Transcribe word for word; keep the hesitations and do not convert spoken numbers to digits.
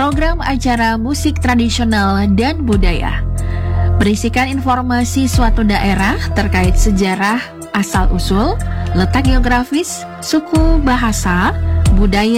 program acara musik tradisional dan budaya. Berisikan informasi suatu daerah terkait sejarah, asal-usul, letak geografis, suku, bahasa, budaya,